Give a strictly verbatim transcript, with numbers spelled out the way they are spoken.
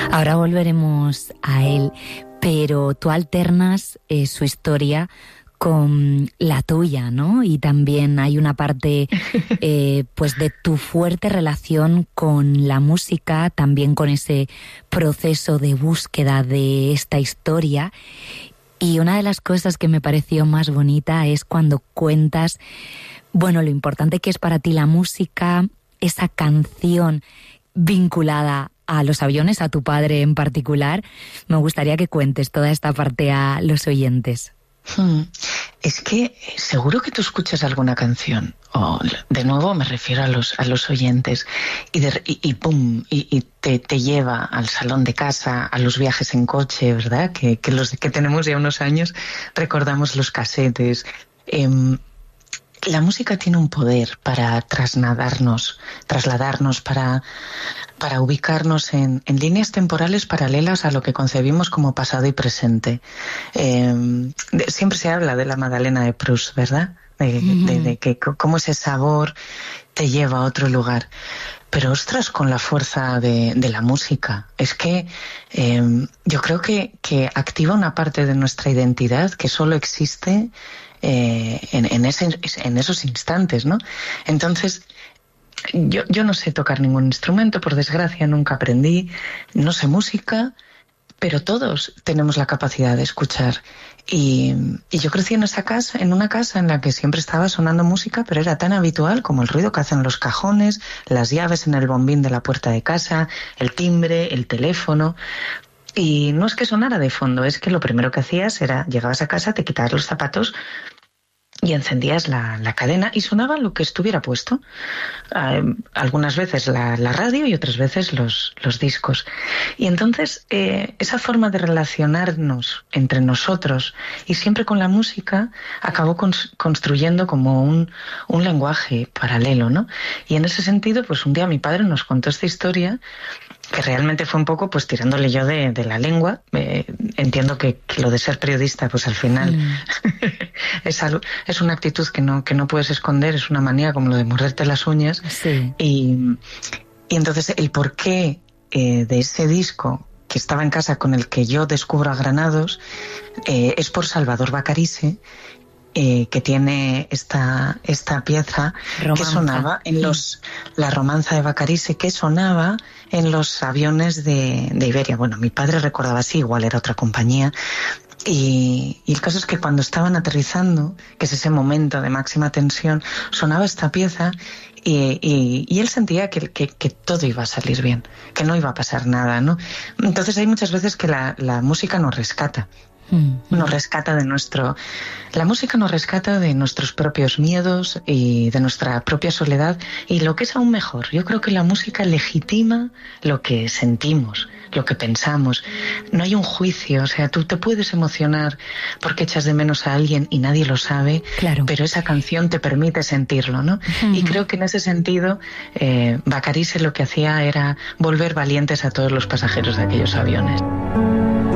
Ahora volveremos a él, pero tú alternas eh, su historia con la tuya, ¿no? Y también hay una parte eh, pues de tu fuerte relación con la música, también con ese proceso de búsqueda de esta historia. Y una de las cosas que me pareció más bonita es cuando cuentas, bueno, lo importante que es para ti la música, esa canción vinculada a los aviones, a tu padre en particular. Me gustaría que cuentes toda esta parte a los oyentes. Hmm. Es que seguro que tú escuchas alguna canción, o de nuevo me refiero a los a los oyentes, y, de, y, y pum, y, y te, te lleva al salón de casa, a los viajes en coche, ¿verdad? Que, que los que tenemos ya unos años recordamos los casetes. Eh, la música tiene un poder para trasladarnos, trasladarnos para, para ubicarnos en, en líneas temporales paralelas a lo que concebimos como pasado y presente. Eh, de, siempre se habla de la Magdalena de Proust, ¿verdad? De, uh-huh. de, de que cómo ese sabor te lleva a otro lugar. Pero ostras, con la fuerza de, de la música. Es que eh, yo creo que, que activa una parte de nuestra identidad que solo existe eh, en, en, ese, en esos instantes, ¿no? Entonces, yo, yo no sé tocar ningún instrumento, por desgracia, nunca aprendí, no sé música, pero todos tenemos la capacidad de escuchar. Y, y yo crecí en esa casa, en una casa en la que siempre estaba sonando música, pero era tan habitual como el ruido que hacen los cajones, las llaves en el bombín de la puerta de casa, el timbre, el teléfono. Y no es que sonara de fondo, es que lo primero que hacías era, llegabas a casa, te quitabas los zapatos y encendías la, la cadena y sonaba lo que estuviera puesto. Uh, algunas veces la, la radio y otras veces los, los discos. Y entonces eh, esa forma de relacionarnos entre nosotros y siempre con la música acabó cons- construyendo como un, un lenguaje paralelo, ¿no? Y en ese sentido, pues un día mi padre nos contó esta historia que realmente fue un poco pues tirándole yo de, de la lengua. Eh, entiendo que, que lo de ser periodista pues al final mm. es algo, es una actitud que no que no puedes esconder, es una manía como lo de morderte las uñas. Sí. y, y entonces el porqué eh, de ese disco que estaba en casa con el que yo descubro a Granados eh, es por Salvador Bacarisse, Eh, que tiene esta esta pieza romanza. Que sonaba en los la romanza de Bacarisse que sonaba en los aviones de, de Iberia. Bueno, mi padre recordaba así, igual era otra compañía. Y, y el caso es que cuando estaban aterrizando, que es ese momento de máxima tensión, sonaba esta pieza y, y, y él sentía que, que, que todo iba a salir bien, que no iba a pasar nada, ¿no? Entonces hay muchas veces que la, la música nos rescata. Nos rescata de nuestro... La música nos rescata de nuestros propios miedos y de nuestra propia soledad, y lo que es aún mejor, yo creo que la música legitima lo que sentimos, lo que pensamos. No hay un juicio, o sea, tú te puedes emocionar porque echas de menos a alguien y nadie lo sabe, claro. Pero esa canción te permite sentirlo, ¿no? Uh-huh. Y creo que en ese sentido eh, Bacarisse lo que hacía era volver valientes a todos los pasajeros de aquellos aviones.